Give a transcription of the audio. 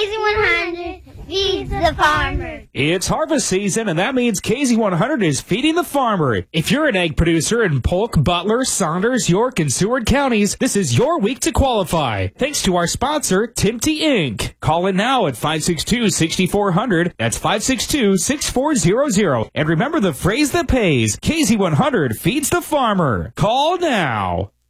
KZ100 feeds the farmer. It's harvest season, and that means KZ100 is feeding the farmer. If you're an egg producer in Polk, Butler, Saunders, York, and Seward counties, this is your week to qualify. Thanks to our sponsor, Timty Inc. Call in now at 562-6400. That's 562-6400. And remember the phrase that pays, KZ100 feeds the farmer. Call now.